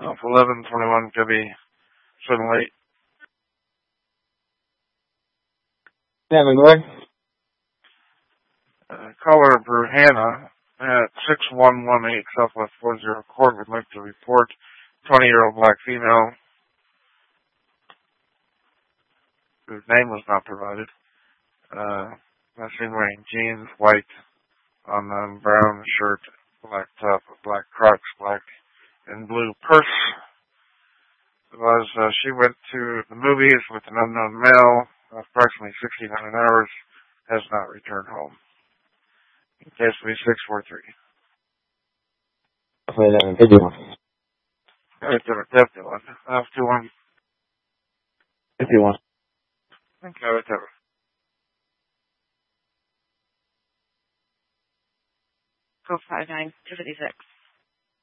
Off 1121 could be sitting late. Yeah, McGregor. Caller Bruhanna at 6118 Southwest 40 Court would like to report 20-year-old black female whose name was not provided. Last seen wearing jeans, white on the brown shirt, black top, black Crocs, black and blue purse. She went to the movies with an unknown male, approximately 69 hours, has not returned home. Case will be 643. 51. 51. 51. 51. Okay, whatever. Code 59256.